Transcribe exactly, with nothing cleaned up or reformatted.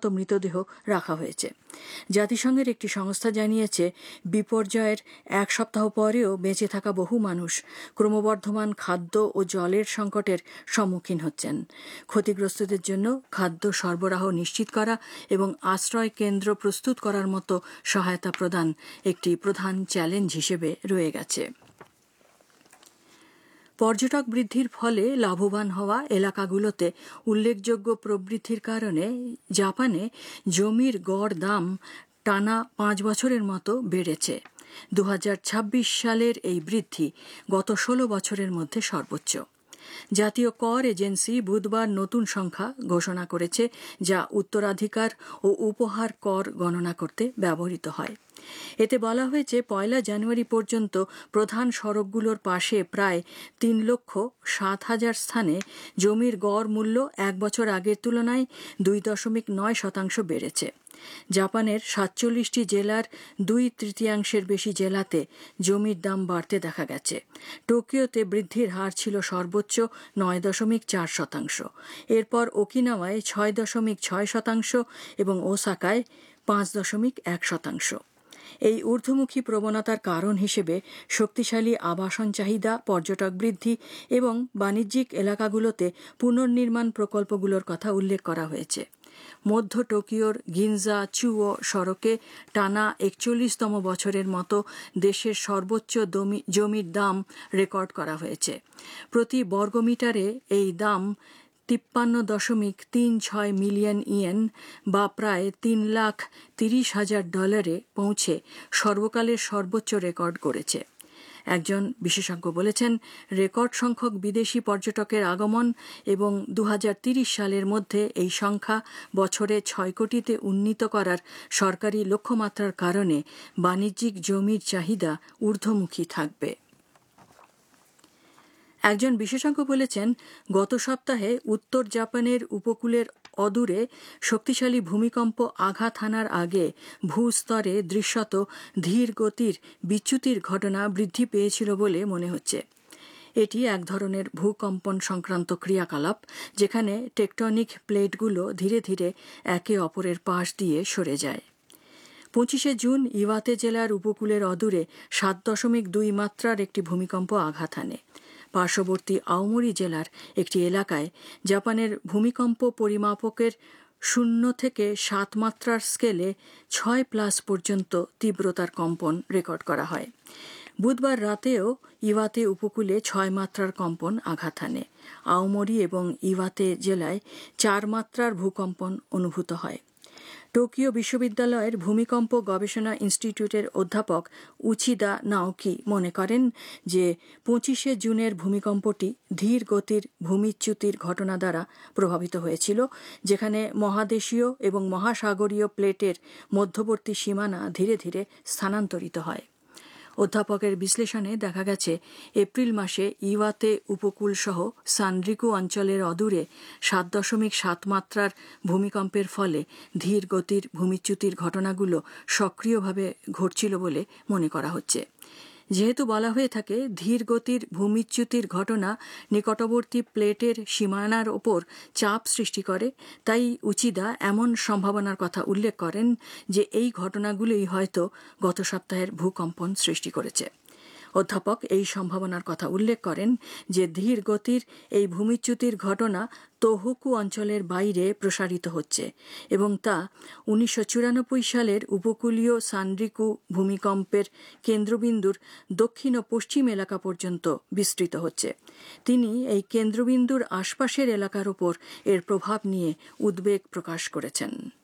শত মৃতদেহ রাখা হয়েছে। জাতিসংঘের একটি সংস্থা জানিয়েছে, বিপর্যয়ের এক সপ্তাহ পরেও বেঁচে থাকা বহু মানুষ ক্রমবর্ধমান খাদ্য ও জলের সংকটের সম্মুখীন হচ্ছেন। ক্ষতিগ্রস্তদের জন্য খাদ্য সরবরাহ নিশ্চিত করা এবং আশ্রয় কেন্দ্র প্রস্তুত করার মতো সহায়তা প্রদান একটি প্রধান চ্যালেঞ্জ হিসেবে রয়ে গেছে। পর্যটক বৃদ্ধির ফলে লাভবান হওয়া এলাকাগুলোতে উল্লেখযোগ্য প্রবৃদ্ধির কারণে জাপানে জমির গড় দাম টানা পাঁচ বছরের মতো বেড়েছে। দু হাজার ছাব্বিশ সালের এই বৃদ্ধি গত ষোলো বছরের মধ্যে সর্বোচ্চ। জাতীয় কর এজেন্সি বুধবার নতুন সংখ্যা ঘোষণা করেছে, যা উত্তরাধিকার ও উপহার কর গণনা করতে ব্যবহৃত হয়। এতে বলা হয়েছে, পয়লা জানুয়ারি পর্যন্ত প্রধান সড়কগুলোর পাশে প্রায় তিন লক্ষ সাত হাজার স্থানে জমির গড় মূল্য এক বছর আগের তুলনায় দুই দশমিক নয় শতাংশ বেড়েছে। জাপানের সাতচল্লিশটি জেলার দুই তৃতীয়াংশের বেশি জেলাতে জমির দাম বাড়তে দেখা গেছে। টোকিওতে বৃদ্ধির হার ছিল সর্বোচ্চ নয় দশমিক চার শতাংশ। এরপর ওকিনাওয়ায় ছয় দশমিক ছয় শতাংশ এবং ওসাকায় পাঁচ দশমিক এক শতাংশ। এই ঊর্ধ্বমুখী প্রবণতার কারণ হিসেবে শক্তিশালী আবাসন চাহিদা, পর্যটক বৃদ্ধি এবং বাণিজ্যিক এলাকাগুলোতে পুনর্নির্মাণ প্রকল্পগুলোর কথা উল্লেখ করা হয়েছে। মধ্য টোকিওর গিনজা চুও সড়কে টানা একচল্লিশতম বছরের মতো দেশের সর্বোচ্চ জমির দাম রেকর্ড করা হয়েছে। প্রতি বর্গমিটারে এই দাম তিপ্পান্ন দশমিক তিন ছয় মিলিয়ন ইয়েন বা প্রায় তিন লাখ তিরিশ হাজার ডলারে পৌঁছে সর্বকালের সর্বোচ্চ রেকর্ড করেছে। একজন বিশেষজ্ঞ বলেছেন, রেকর্ড সংখ্যক বিদেশি পর্যটকের আগমন এবং দু হাজার তিরিশ সালের মধ্যে এই সংখ্যা বছরে ছয় কোটিতে উন্নীত করার সরকারি লক্ষ্যমাত্রার কারণে বাণিজ্যিক জমির চাহিদা ঊর্ধ্বমুখী থাকবে। একজন বিশেষজ্ঞ বলেছেন, গত সপ্তাহে উত্তর জাপানের উপকূলের অদূরে শক্তিশালী ভূমিকম্প আঘাত হানার আগে ভূস্তরে দৃশ্যত ধীর গতির বিচ্যুতির ঘটনা বৃদ্ধি পেয়েছিল বলে মনে হচ্ছে। এটি এক ধরনের ভূকম্পন সংক্রান্ত ক্রিয়াকলাপ, যেখানে টেকটনিক প্লেটগুলো ধীরে ধীরে একে অপরের পাশ দিয়ে সরে যায়। পঁচিশে জুন ইওয়াতে জেলার উপকূলের অদূরে সাত দশমিক দুই মাত্রার একটি ভূমিকম্প আঘাত হানে। পার্শ্ববর্তী আওমোরি জেলার একটি এলাকায় জাপানের ভূমিকম্প পরিমাপকের শূন্য থেকে সাত মাত্রার স্কেলে ছয় প্লাস পর্যন্ত তীব্রতার কম্পন রেকর্ড করা হয়। বুধবার রাতেও ইওয়াতে উপকূলে ছয় মাত্রার কম্পন আঘাত হানে। আওমোরি এবং ইওয়াতে জেলায় চার মাত্রার ভূকম্পন অনুভূত হয়। টোকিও বিশ্ববিদ্যালয়ের ভূমিকম্প গবেষণা ইনস্টিটিউটের অধ্যাপক উচিদা নাওকি মনে করেন যে পঁচিশে জুনের ভূমিকম্পটি ধীর গতির ভূমিচ্যুতির ঘটনা দ্বারা প্রভাবিত হয়েছিল, যেখানে মহাদেশীয় এবং মহাসাগরীয় প্লেটের মধ্যবর্তী সীমানা ধীরে ধীরে স্থানান্তরিত হয়। অধ্যাপকের বিশ্লেষণে দেখা গেছে, এপ্রিল মাসে ইওয়াতে উপকূল সহ সানরিকু অঞ্চলের অদূরে সাত দশমিক সাত মাত্রার ভূমিকম্পের ফলে ধীর গতির ভূমিচ্যুতির ঘটনাগুলো সক্রিয়ভাবে ঘটছিল বলে মনে করা হচ্ছে। যেহেতু বলা হয়ে থাকে ধীর গতির ভূমিচ্যুতির ঘটনা নিকটবর্তী প্লেটের সীমানার ওপর চাপ সৃষ্টি করে, তাই উচিদা এমন সম্ভাবনার কথা উল্লেখ করেন যে এই ঘটনাগুলোই হয়তো গত সপ্তাহের ভূকম্পন সৃষ্টি করেছে। অধ্যাপক এই সম্ভাবনার কথা উল্লেখ করেন যে ধীর গতির এই ভূমিচ্যুতির ঘটনা তোহোকু অঞ্চলের বাইরে প্রসারিত হচ্ছে এবং তা উনিশশো চুরানব্বই সালের উপকূলীয় সানরিকু ভূমিকম্পের কেন্দ্রবিন্দুর দক্ষিণ ও পশ্চিম এলাকা পর্যন্ত বিস্তৃত হচ্ছে। তিনি এই কেন্দ্রবিন্দুর আশপাশের এলাকার উপর এর প্রভাব নিয়ে উদ্বেগ প্রকাশ করেছেন।